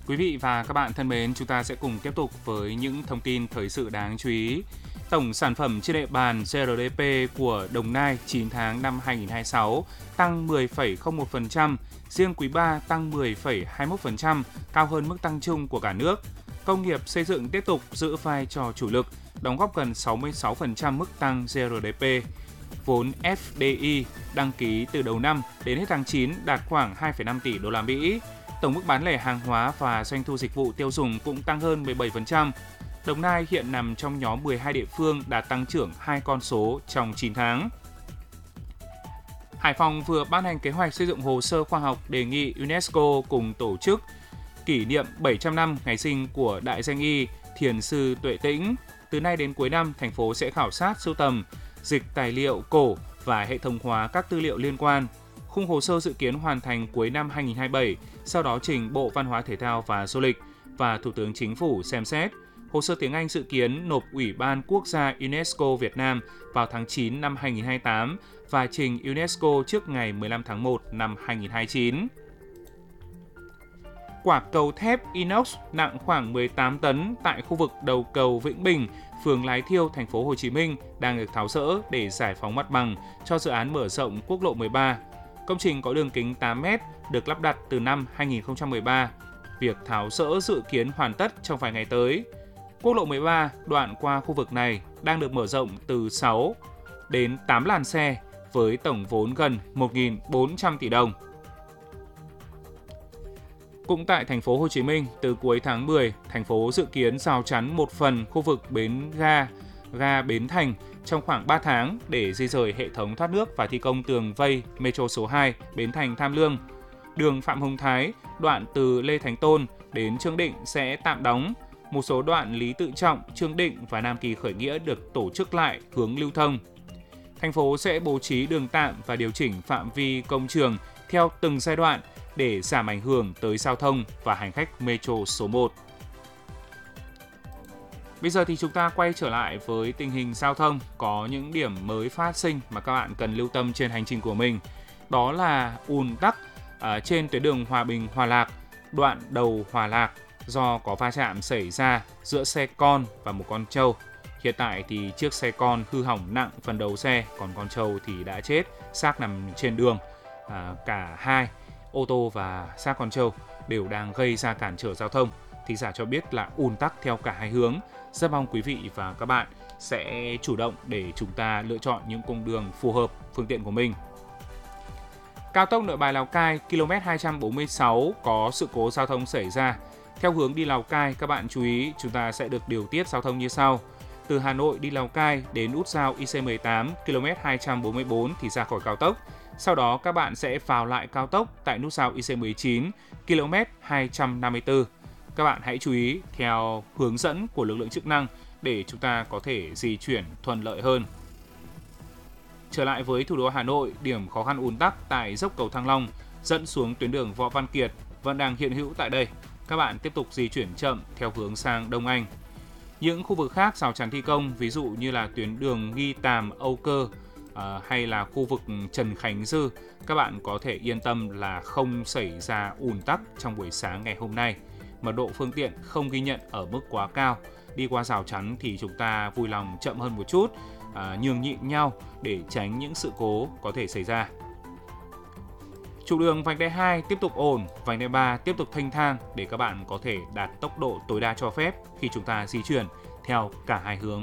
Quý vị và các bạn thân mến, chúng ta sẽ cùng tiếp tục với những thông tin thời sự đáng chú ý. Tổng sản phẩm trên địa bàn GRDP của Đồng Nai 9 tháng năm 2026 tăng 10,01%, riêng quý 3 tăng 10,21%, cao hơn mức tăng chung của cả nước. Công nghiệp xây dựng tiếp tục giữ vai trò chủ lực, đóng góp gần 66% mức tăng GRDP. Vốn FDI đăng ký từ đầu năm đến hết tháng 9 đạt khoảng 2,5 tỷ đô la Mỹ. Tổng mức bán lẻ hàng hóa và doanh thu dịch vụ tiêu dùng cũng tăng hơn 17%. Đồng Nai hiện nằm trong nhóm 12 địa phương đạt tăng trưởng 2 con số trong 9 tháng. Hải Phòng vừa ban hành kế hoạch xây dựng hồ sơ khoa học đề nghị UNESCO cùng tổ chức kỷ niệm 700 năm ngày sinh của đại danh y Thiền sư Tuệ Tĩnh. Từ nay đến cuối năm, thành phố sẽ khảo sát, sưu tầm, dịch tài liệu cổ và hệ thống hóa các tư liệu liên quan. Khung hồ sơ dự kiến hoàn thành cuối năm 2027, sau đó trình Bộ Văn hóa Thể thao và Du lịch và Thủ tướng Chính phủ xem xét. Hồ sơ tiếng Anh dự kiến nộp Ủy ban Quốc gia UNESCO Việt Nam vào tháng 9 năm 2028 và trình UNESCO trước ngày 15 tháng 1 năm 2029. Quả cầu thép inox nặng khoảng 18 tấn tại khu vực đầu cầu Vĩnh Bình, phường Lái Thiêu, thành phố Hồ Chí Minh đang được tháo dỡ để giải phóng mặt bằng cho dự án mở rộng quốc lộ 13. Công trình có đường kính 8 m, được lắp đặt từ năm 2013. Việc tháo dỡ dự kiến hoàn tất trong vài ngày tới. Quốc lộ 13 đoạn qua khu vực này đang được mở rộng từ 6 đến 8 làn xe với tổng vốn gần 1.400 tỷ đồng. Cũng tại thành phố Hồ Chí Minh, từ cuối tháng 10, thành phố dự kiến rào chắn một phần khu vực bến ga Bến Thành trong khoảng 3 tháng để di rời hệ thống thoát nước và thi công tường vây Metro số 2 Bến Thành Tham Lương. Đường Phạm Hồng Thái, đoạn từ Lê Thánh Tôn đến Trương Định sẽ tạm đóng. Một số đoạn Lý Tự Trọng, Trương Định và Nam Kỳ Khởi Nghĩa được tổ chức lại hướng lưu thông. Thành phố sẽ bố trí đường tạm và điều chỉnh phạm vi công trường theo từng giai đoạn để giảm ảnh hưởng tới giao thông và hành khách Metro số 1. Bây giờ thì chúng ta quay trở lại với tình hình giao thông, có những điểm mới phát sinh mà các bạn cần lưu tâm trên hành trình của mình. Đó là ùn tắc trên tuyến đường Hòa Bình - Hòa Lạc, đoạn đầu Hòa Lạc do có va chạm xảy ra giữa xe con và một con trâu. Hiện tại thì chiếc xe con hư hỏng nặng phần đầu xe, còn con trâu thì đã chết, xác nằm trên đường. Cả hai ô tô và xác con trâu đều đang gây ra cản trở giao thông. Thính giả cho biết là ùn tắc theo cả hai hướng. Rất mong quý vị và các bạn sẽ chủ động để chúng ta lựa chọn những cung đường phù hợp phương tiện của mình. Cao tốc Nội Bài - Lào Cai, km 246 có sự cố giao thông xảy ra. Theo hướng đi Lào Cai, các bạn chú ý chúng ta sẽ được điều tiết giao thông như sau. Từ Hà Nội đi Lào Cai đến nút giao IC18 km 244 thì ra khỏi cao tốc. Sau đó các bạn sẽ vào lại cao tốc tại nút giao IC19 km 254. Các bạn hãy chú ý theo hướng dẫn của lực lượng chức năng để chúng ta có thể di chuyển thuận lợi hơn. Trở lại với thủ đô Hà Nội, điểm khó khăn ùn tắc tại dốc cầu Thăng Long dẫn xuống tuyến đường Võ Văn Kiệt vẫn đang hiện hữu tại đây. Các bạn tiếp tục di chuyển chậm theo hướng sang Đông Anh. Những khu vực khác rào chắn thi công, ví dụ như là tuyến đường Nghi Tàm - Âu Cơ hay là khu vực Trần Khánh Dư, các bạn có thể yên tâm là không xảy ra ùn tắc trong buổi sáng ngày hôm nay. Mật độ phương tiện không ghi nhận ở mức quá cao. Đi qua rào chắn thì chúng ta vui lòng chậm hơn một chút, nhường nhịn nhau để tránh những sự cố có thể xảy ra. Trục đường vành đai 2 tiếp tục ổn, vành đai 3 tiếp tục thanh thang để các bạn có thể đạt tốc độ tối đa cho phép khi chúng ta di chuyển theo cả hai hướng.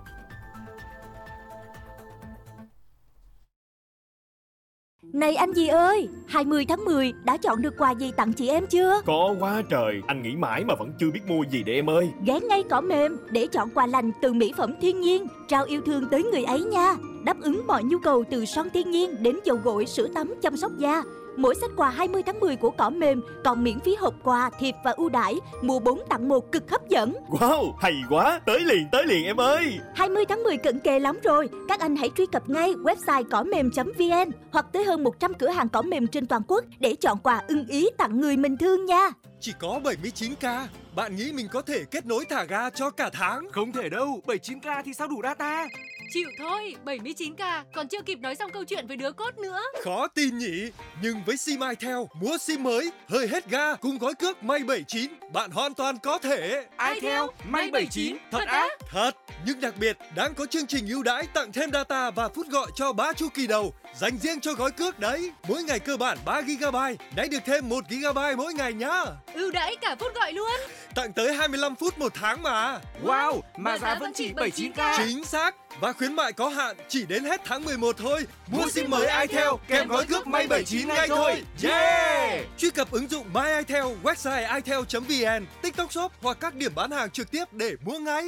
Này anh gì ơi, 20 tháng 10 đã chọn được quà gì tặng chị em chưa? Có quá trời, anh nghĩ mãi mà vẫn chưa biết mua gì để em ơi. Ghé ngay Cỏ Mềm để chọn quà lành từ mỹ phẩm thiên nhiên, trao yêu thương tới người ấy nha. Đáp ứng mọi nhu cầu từ son thiên nhiên đến dầu gội, sữa tắm, chăm sóc da. Mỗi set quà 20 tháng 10 của Cỏ Mềm còn miễn phí hộp quà, thiệp và ưu đãi, mua 4 tặng 1 cực hấp dẫn. Wow, hay quá, tới liền em ơi. 20 tháng 10 cận kề lắm rồi, các anh hãy truy cập ngay website cỏmềm.vn hoặc tới hơn 100 cửa hàng Cỏ Mềm trên toàn quốc để chọn quà ưng ý tặng người mình thương nha. Chỉ có 79k, bạn nghĩ mình có thể kết nối thả ga cho cả tháng? Không thể đâu, 79k thì sao đủ data? Chịu thôi, 79k, còn chưa kịp nói xong câu chuyện với đứa cốt nữa. Khó tin nhỉ? Nhưng với sim Itel, mua sim mới, hơi hết ga cùng gói cước May 79, bạn hoàn toàn có thể. Itel, May 79, thật á? Thật, nhưng đặc biệt đáng có chương trình ưu đãi tặng thêm data và phút gọi cho 3 chu kỳ đầu, dành riêng cho gói cước đấy. Mỗi ngày cơ bản 3 GB, nãy được thêm 1 GB mỗi ngày nhá. Ưu đãi cả phút gọi luôn. Tặng tới 25 phút một tháng mà. Wow, mà giá vẫn chỉ 79k. Chính xác. Và khuyến mại có hạn chỉ đến hết tháng 11 thôi. Mua sim mới Itel kèm gói cước May 79 ngay thôi. Yeah! Truy cập ứng dụng My Itel, website itel.vn, TikTok Shop hoặc các điểm bán hàng trực tiếp để mua ngay.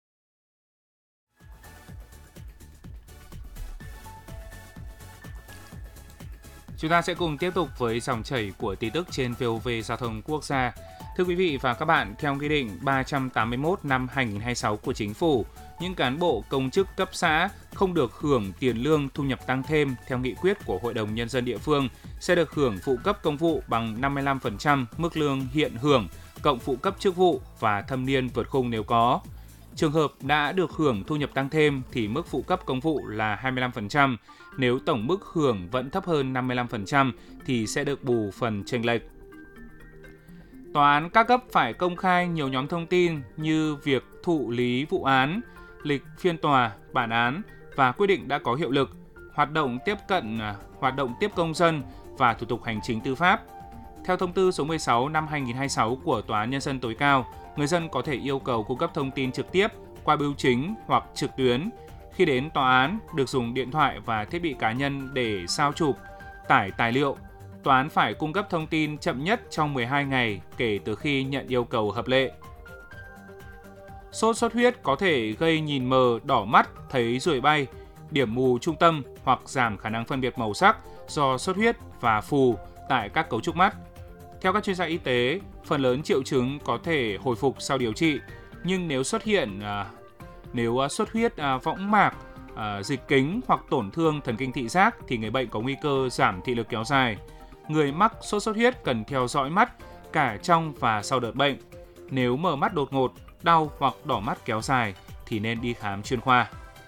Chúng ta sẽ cùng tiếp tục với dòng chảy của tin tức trên VOV Giao thông Quốc gia. Thưa quý vị và các bạn, theo Nghị định 381 năm 2026 của Chính phủ, những cán bộ công chức cấp xã không được hưởng tiền lương thu nhập tăng thêm theo nghị quyết của Hội đồng Nhân dân địa phương sẽ được hưởng phụ cấp công vụ bằng 55% mức lương hiện hưởng, cộng phụ cấp chức vụ và thâm niên vượt khung nếu có. Trường hợp đã được hưởng thu nhập tăng thêm thì mức phụ cấp công vụ là 25%, nếu tổng mức hưởng vẫn thấp hơn 55% thì sẽ được bù phần chênh lệch. Tòa án các cấp phải công khai nhiều nhóm thông tin như việc thụ lý vụ án, lịch phiên tòa, bản án và quyết định đã có hiệu lực, hoạt động tiếp công dân và thủ tục hành chính tư pháp. Theo thông tư số 16 năm 2026 của Tòa án Nhân dân tối cao, người dân có thể yêu cầu cung cấp thông tin trực tiếp qua bưu chính hoặc trực tuyến. Khi đến tòa án, được dùng điện thoại và thiết bị cá nhân để sao chụp, tải tài liệu. Tòa án phải cung cấp thông tin chậm nhất trong 12 ngày kể từ khi nhận yêu cầu hợp lệ. Sốt xuất huyết có thể gây nhìn mờ, đỏ mắt, thấy ruồi bay, điểm mù trung tâm hoặc giảm khả năng phân biệt màu sắc do xuất huyết và phù tại các cấu trúc mắt. Theo các chuyên gia y tế, phần lớn triệu chứng có thể hồi phục sau điều trị, nhưng nếu xuất huyết võng mạc, dịch kính hoặc tổn thương thần kinh thị giác thì người bệnh có nguy cơ giảm thị lực kéo dài. Người mắc sốt xuất huyết cần theo dõi mắt cả trong và sau đợt bệnh. Nếu mở mắt đột ngột, đau hoặc đỏ mắt kéo dài thì nên đi khám chuyên khoa.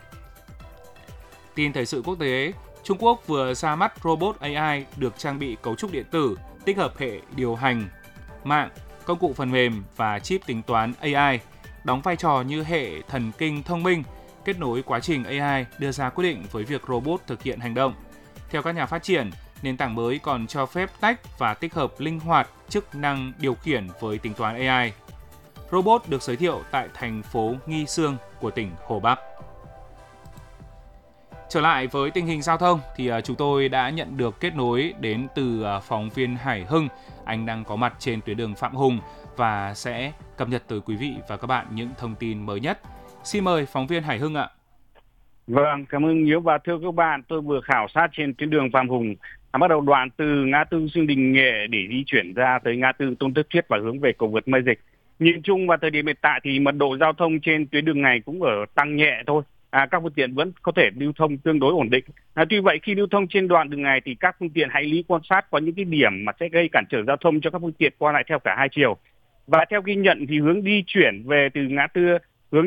Tin thời sự quốc tế, Trung Quốc vừa ra mắt robot AI được trang bị cấu trúc điện tử, tích hợp hệ điều hành, mạng, công cụ phần mềm và chip tính toán AI, đóng vai trò như hệ thần kinh thông minh, kết nối quá trình AI đưa ra quyết định với việc robot thực hiện hành động. Theo các nhà phát triển, nền tảng mới còn cho phép tách và tích hợp linh hoạt chức năng điều khiển với tính toán AI. Robot được giới thiệu tại thành phố Nghi Sương của tỉnh Hồ Bắc. Trở lại với tình hình giao thông thì chúng tôi đã nhận được kết nối đến từ phóng viên Hải Hưng. Anh đang có mặt trên tuyến đường Phạm Hùng và sẽ cập nhật tới quý vị và các bạn những thông tin mới nhất. Xin mời phóng viên Hải Hưng ạ. Vâng, cảm ơn Hiếu và thưa các bạn, tôi vừa khảo sát trên tuyến đường Phạm Hùng, bắt đầu đoạn từ ngã tư Dương Đình Nghệ để di chuyển ra tới ngã tư Tôn Thất Thuyết và hướng về cầu vượt Mai Dịch. Nhìn chung vào thời điểm hiện tại thì mật độ giao thông trên tuyến đường này cũng ở tăng nhẹ thôi. Các phương tiện vẫn có thể lưu thông tương đối ổn định. Tuy vậy khi lưu thông trên đoạn đường này thì các phương tiện hãy lưu ý quan sát có những cái điểm mà sẽ gây cản trở giao thông cho các phương tiện qua lại theo cả hai chiều. Và theo ghi nhận thì hướng di chuyển về từ ngã tư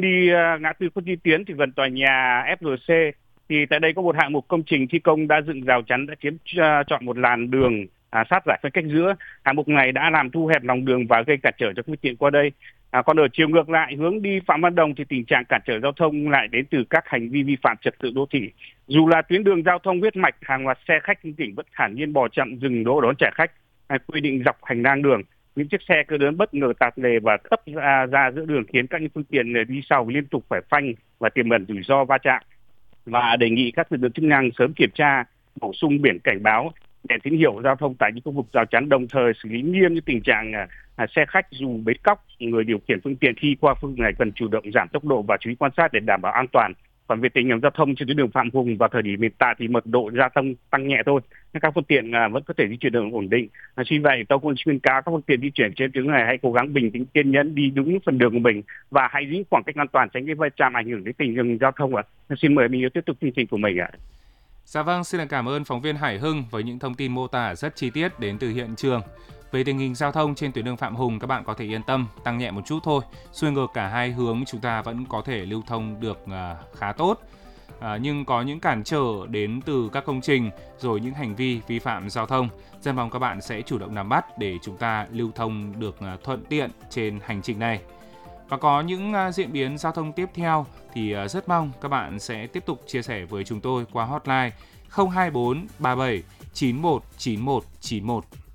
Khuất Duy Tiến thì gần tòa nhà FRC thì tại đây có một hạng mục công trình thi công đã dựng rào chắn đã chiếm chọn một làn đường sát giải phân cách giữa. Hạng mục này đã làm thu hẹp lòng đường và gây cản trở cho phương tiện qua đây. Còn ở chiều ngược lại hướng đi Phạm Văn Đồng thì tình trạng cản trở giao thông lại đến từ các hành vi vi phạm trật tự đô thị. Dù là tuyến đường giao thông huyết mạch, hàng loạt xe khách liên tỉnh vẫn thản nhiên bò chậm dừng đỗ đón trả khách, quy định dọc hành lang đường. Những chiếc xe cơ lớn bất ngờ tạt lề và tấp ra giữa đường khiến các phương tiện đi sau liên tục phải phanh và tiềm ẩn rủi ro va chạm. Và đề nghị các lực lượng chức năng sớm kiểm tra, bổ sung biển cảnh báo, đèn tín hiệu giao thông tại những khu vực rào chắn, đồng thời xử lý nghiêm những tình trạng xe khách dù bến cóc. Người điều khiển phương tiện khi qua phương này cần chủ động giảm tốc độ và chú ý quan sát để đảm bảo an toàn. Còn về tình hình giao thông trên tuyến đường Phạm Hùng vào thời điểm hiện tại thì mật độ giao thông tăng nhẹ thôi, các phương tiện vẫn có thể di chuyển được ổn định. Vì vậy tôi cũng khuyên cáo các phương tiện di chuyển trên tuyến này hãy cố gắng bình tĩnh, kiên nhẫn đi đúng phần đường của mình và hãy giữ khoảng cách an toàn, tránh cái va chạm ảnh hưởng đến tình hình giao thông ạ. Xin mời mình tiếp tục chương trình của mình ạ. Dạ vâng, xin cảm ơn phóng viên Hải Hưng với những thông tin mô tả rất chi tiết đến từ hiện trường. Về tình hình giao thông trên tuyến đường Phạm Hùng, các bạn có thể yên tâm, tăng nhẹ một chút thôi. Xuôi ngược cả hai hướng chúng ta vẫn có thể lưu thông được khá tốt. nhưng có những cản trở đến từ các công trình rồi những hành vi vi phạm giao thông. Rất mong các bạn sẽ chủ động nắm bắt để chúng ta lưu thông được thuận tiện trên hành trình này. Và có những diễn biến giao thông tiếp theo thì rất mong các bạn sẽ tiếp tục chia sẻ với chúng tôi qua hotline 024 37 91 91 91.